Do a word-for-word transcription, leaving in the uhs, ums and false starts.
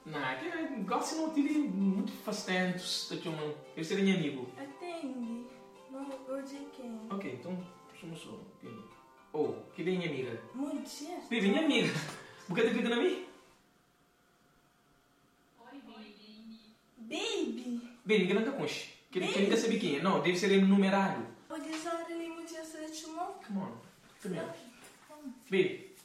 Não, que gosto não tive muito bastante, eu seria minha amigo. Atende. Não, hoje quem? Ok, então, somos só. Oh, que bem minha amiga. Muito certo. Baby, minha amiga. Por que tá gritando a mim? Oi, baby. Baby. Baby, que não tá com x. Que ele quer saber quem é. Não, deve ser numerado. Pode usar ele muito certo. Come on, come here. Baby.